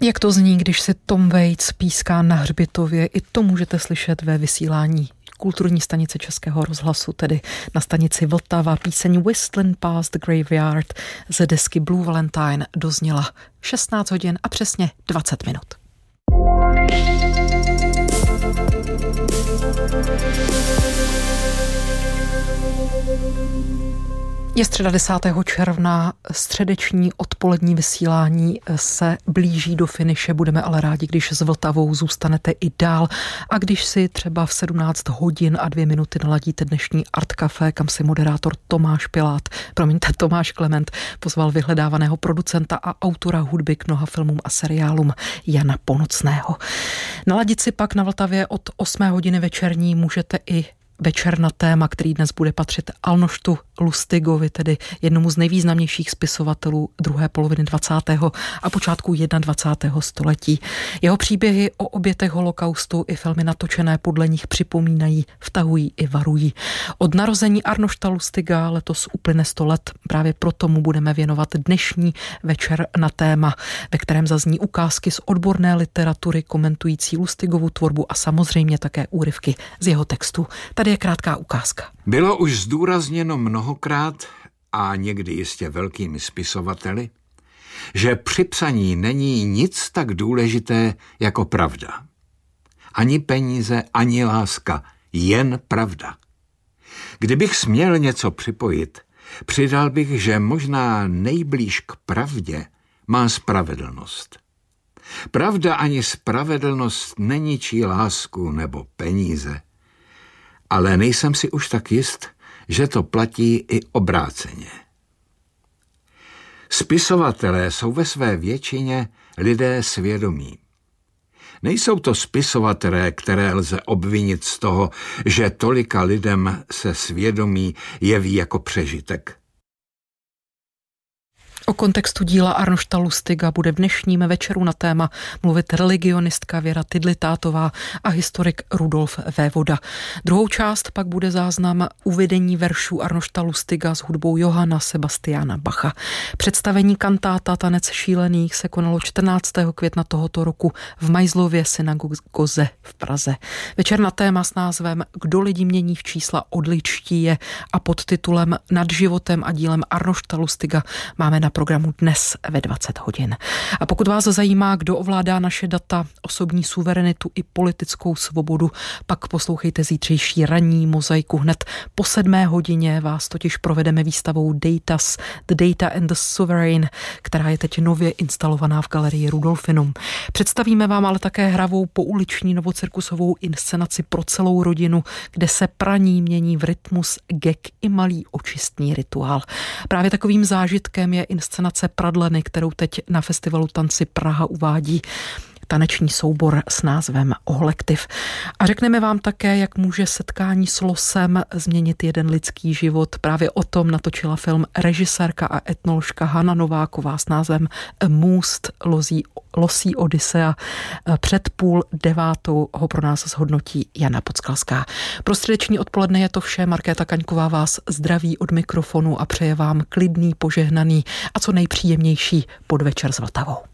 Jak to zní, když si Tom Waits píská na hřbitově, i to můžete slyšet ve vysílání kulturní stanice Českého rozhlasu, tedy na stanici Vltava. Píseň Whistling Past the Graveyard ze desky Blue Valentine dozněla 16 hodin a přesně 20 minut. Je středa 10. června, středeční odpolední vysílání se blíží do finiše, budeme ale rádi, když s Vltavou zůstanete i dál a když si třeba v 17 hodin a 2 minuty naladíte dnešní Art Café, kam si moderátor Tomáš Klement pozval vyhledávaného producenta a autora hudby k mnoha filmům a seriálům Jana Ponocného. Naladit si pak na Vltavě od 8 hodiny večerní můžete i večer na téma, který dnes bude patřit Alnoštu Lustigovi, tedy jednomu z nejvýznamnějších spisovatelů druhé poloviny 20. a počátku 21. století. Jeho příběhy o obětech holokaustu i filmy natočené podle nich připomínají, vtahují i varují. Od narození Arnošta Lustiga letos uplyne 100 let, právě proto mu budeme věnovat dnešní večer na téma, ve kterém zazní ukázky z odborné literatury komentující Lustigovu tvorbu a samozřejmě také úryvky z jeho textu. Tady je krátká ukázka. Bylo už zdůrazněno mnohokrát a někdy jistě velkými spisovateli, že při psaní není nic tak důležité jako pravda. Ani peníze, ani láska, jen pravda. Kdybych směl něco připojit, přidal bych, že možná nejblíž k pravdě má spravedlnost. Pravda ani spravedlnost neničí lásku nebo peníze. Ale nejsem si už tak jist, že to platí i obráceně. Spisovatelé jsou ve své většině lidé svědomí. Nejsou to spisovatelé, které lze obvinit z toho, že tolika lidem se svědomí jeví jako přežitek. O kontextu díla Arnošta Lustiga bude v dnešním večeru na téma mluvit religionistka Věra Tidlitátová a historik Rudolf Vévoda. Druhou část pak bude záznam uvedení veršů Arnošta Lustiga s hudbou Johanna Sebastiana Bacha. Představení kantáta Tanec šílených se konalo 14. května tohoto roku v Majzlově synagoze v Praze. Večer na téma s názvem Kdo lidi mění v čísla odličtí je a pod titulem Nad životem a dílem Arnošta Lustiga máme na programu dnes ve 20 hodin. A pokud vás zajímá, kdo ovládá naše data, osobní suverenitu i politickou svobodu, pak poslouchejte zítřejší ranní mozaiku. Hned po 7 hodině vás totiž provedeme výstavou Datas, The Data and the Sovereign, která je teď nově instalovaná v galerii Rudolfinum. Představíme vám ale také hravou pouliční novocirkusovou inscenaci pro celou rodinu, kde se praní mění v rytmus, gag i malý očistný rituál. Právě takovým zážitkem je inscenace Pradleny, kterou teď na festivalu Tanci Praha uvádí taneční soubor s názvem Ohlektiv. A řekneme vám také, jak může setkání s losem změnit jeden lidský život. Právě o tom natočila film režisérka a etnoložka Hana Nováková s názvem Můst losí Odysea. Před 8:30 ho pro nás zhodnotí Jana Podskalská. Pro středeční odpoledne je to vše. Markéta Kaňková vás zdraví od mikrofonu a přeje vám klidný, požehnaný a co nejpříjemnější podvečer s Vltavou.